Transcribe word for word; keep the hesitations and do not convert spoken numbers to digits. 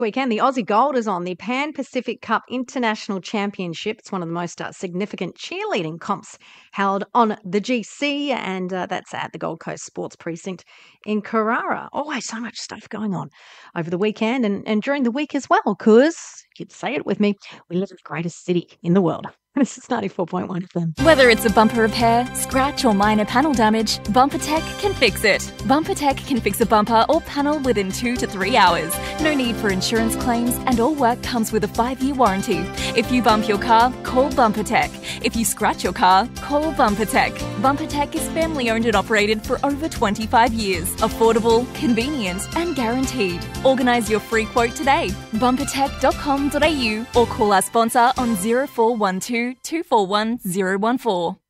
Weekend, the Aussie Gold is on the Pan Pacific Cup International Championship. It's one of the most uh, significant cheerleading comps held on the G C, and uh, that's at the Gold Coast Sports Precinct in Carrara. Always so much stuff going on over the weekend and, and during the week as well, because, you'd say it with me, we live in the greatest city in the world. This is ninety-four point one F M. Whether it's a bumper repair, scratch or minor panel damage, BumperTech can fix it. BumperTech can fix a bumper or panel within two to three hours. No need for insurance claims, and all work comes with a five-year warranty. If you bump your car, call BumperTech. If you scratch your car, call BumperTech. BumperTech is family-owned and operated for over twenty-five years. Affordable, convenient and guaranteed. Organise your free quote today. bumper tech dot com dot a u or call our sponsor on zero four one two two four one zero one four.